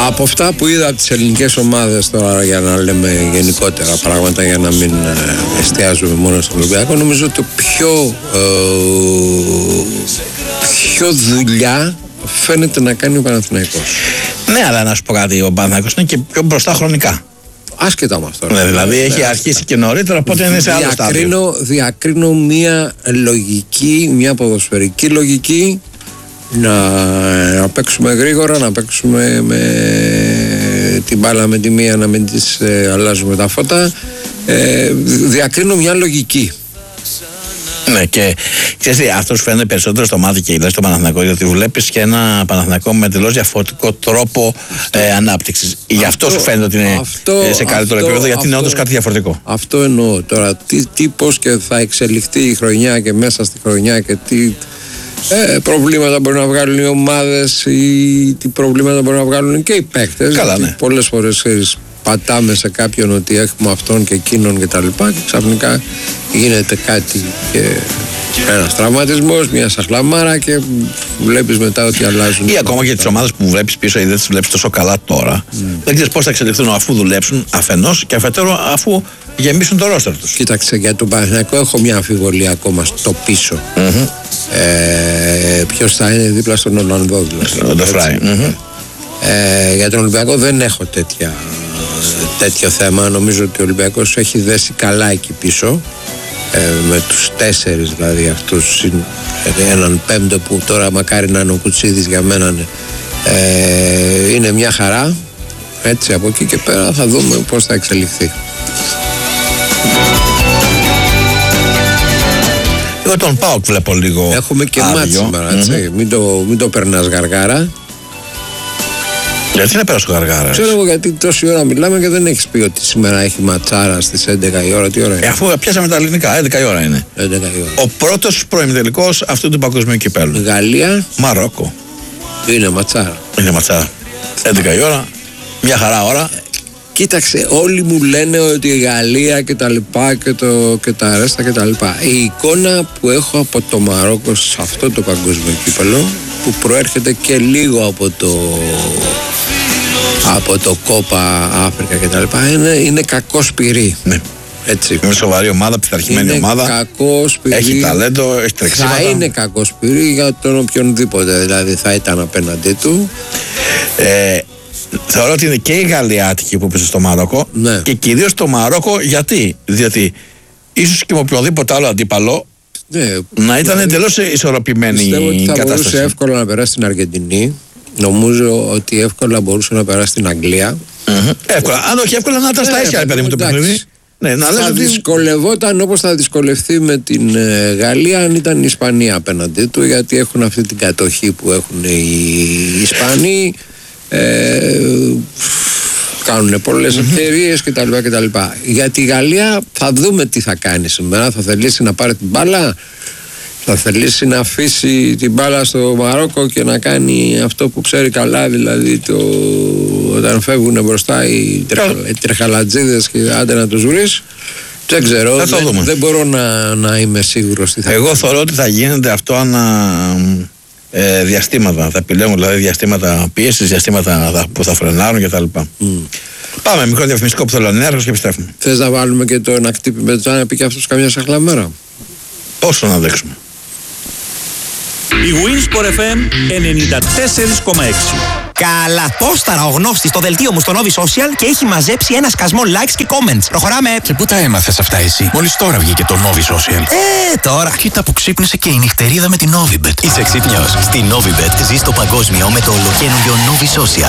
Από αυτά που είδα από τις ελληνικές ομάδες τώρα, για να λέμε γενικότερα πράγματα, για να μην εστιάζουμε μόνο στον Ολυμπιακό, νομίζω ότι το πιο δουλειά φαίνεται να κάνει ο Παναθηναϊκός. Ναι, αλλά να σου πω κάτι, ο Παναθηναϊκός είναι και πιο μπροστά χρονικά. Άσχετα με αυτό. Ναι, δηλαδή έχει αρχίσει και νωρίτερα, οπότε είναι σε άλλο στάδιο. Διακρίνω μια λογική, μια ποδοσφαιρική λογική, να παίξουμε γρήγορα, να παίξουμε με την μπάλα με τη μία, να μην τις αλλάζουμε τα φώτα. Διακρίνω μια λογική. Ναι, και ξέρεις τι, αυτό σου φαίνεται περισσότερο στο μάτι και λες στο Παναθηναϊκό, γιατί βλέπεις και ένα Παναθηναϊκό με εντελώς διαφορετικό τρόπο ανάπτυξης. Γι' αυτό σου φαίνεται ότι είναι σε καλύτερο επίπεδο, γιατί είναι όντως κάτι διαφορετικό. Αυτό εννοώ τώρα. Πώς και θα εξελιχθεί η χρονιά και μέσα στη χρονιά και τι προβλήματα μπορεί να βγάλουν οι ομάδες ή τι προβλήματα μπορεί να βγάλουν και οι παίκτες. Καλά, ναι. Πολλές φορές πατάμε σε κάποιον ότι έχουμε αυτόν και εκείνον και τα λοιπά και ξαφνικά γίνεται κάτι και ένας τραυματισμός, μια σαχλαμάρα και βλέπεις μετά ότι αλλάζουν. Ή ακόμα και τις ομάδες που βλέπεις πίσω ή δεν τις βλέπεις τόσο καλά τώρα. Δεν ξέρεις πώς θα εξελιχθούν αφού δουλέψουν αφενός και αφετέρου αφού γεμίσουν το ρόστερ τους. Κοίταξε, για τον Παναθηναϊκό έχω μια αμφιβολία ακόμα στο πίσω. Ποιος θα είναι δίπλα στον Ολλανδό δηλαδή. Για τον Ολυμπιακό δεν έχω τέτοιο θέμα. Νομίζω ότι ο Ολυμπιακός έχει δέσει καλά εκεί πίσω, με τους 4 δηλαδή αυτούς, έναν πέμπτο που τώρα μακάρι να είναι ο Κουτσίδης, για μένα είναι μια χαρά. Έτσι, από εκεί και πέρα θα δούμε πώς θα εξελιχθεί. Εγώ τον ΠΑΟΚ βλέπω λίγο. Έχουμε και μάτς σήμερα, έτσι. Μην το περνάς γαργάρα. Γιατί να πέρασε ο γαργάρα? Ξέρω εγώ, γιατί τόση ώρα μιλάμε και δεν έχεις πει ότι σήμερα έχει ματσάρα στις 11 η ώρα. Τι ώρα είναι? Αφού πιάσαμε τα ελληνικά, 11 η ώρα είναι. 11 η ώρα. Ο πρώτος προημιτελικός αυτού του παγκοσμίου κυπέλλου. Γαλλία. Μαρόκο. Είναι ματσάρα. Είναι ματσάρα. 11 η ώρα. Μια χαρά ώρα. Κοίταξε, όλοι μου λένε ότι η Γαλλία και τα λοιπά και τα αρέστα και τα λοιπά. Η εικόνα που έχω από το Μαρόκο σε αυτό το παγκόσμιο κύπελλο, που προέρχεται και λίγο από το Κόπα Αφρικα και τα λοιπά, είναι κακό σπυρί. Ναι. Έτσι. Είναι σοβαρή ομάδα, πειθαρχημένη ομάδα. Κακό σπυρί. Έχει ταλέντο, έχει τρεξίματα. Θα είναι κακό σπυρί για τον οποιονδήποτε, δηλαδή θα ήταν απέναντί του. Θεωρώ ότι είναι και η Γαλλιάτικη που πήρε στο Μαρόκο, ναι, και κυρίως το Μαρόκο. Γιατί? Διότι ίσως και με οποιοδήποτε άλλο αντίπαλο, ναι, να ήταν εντελώς ισορροπημένη η κατάσταση. Πιστεύω ότι θα μπορούσε εύκολα να περάσει στην Αργεντινή. Νομίζω ότι εύκολα μπορούσε να περάσει στην Αγγλία. Εύκολα. Αν όχι εύκολα, να ήταν στα ίσια, παιδί μου, το παιχνίδι. Ναι, θα δυσκολευόταν όπως θα δυσκολευτεί με την Γαλλία αν ήταν η Ισπανία απέναντί του, γιατί έχουν αυτή την κατοχή που έχουν οι Ισπανοί. Κάνουν πολλές ευκαιρίες κτλ. Για τη Γαλλία θα δούμε τι θα κάνει σήμερα. Θα θελήσει να πάρει την μπάλα, θα θελήσει να αφήσει την μπάλα στο Μαρόκο και να κάνει αυτό που ξέρει καλά, δηλαδή όταν φεύγουν μπροστά οι τρεχαλατζίδες και άντε να τους βρεις. Δεν ξέρω, δεν μπορώ να είμαι σίγουρος τι θα κάνει. Εγώ θεωρώ ότι θα γίνεται αυτό ανά διαστήματα. Θα επιλέγουν δηλαδή διαστήματα πίεσης, διαστήματα που θα φρενάρουν κτλ. Πάμε, μικρό διαφημιστικό που θέλω να έρθω και επιστρέφουμε. Θες να βάλουμε και το ένα κτύπη με το να πει και αυτός καμιά σαχλαμέρα? Πόσο να δέξουμε. Η Winsport FM 94,6. Καλατόσταρα ο Γνώστης στο δελτίο μου στο Novi Social και έχει μαζέψει ένα σκασμό likes και comments. Προχωράμε. Και πού τα έμαθες αυτά εσύ? Μόλις τώρα βγήκε το Novi Social. Τώρα. Κοίτα που ξύπνησε και η νυχτερίδα με την Novibet. Είσαι ξύπνιος. Στη Novibet ζεις το παγκόσμιο με το ολοκαίνουργιο Novi Social.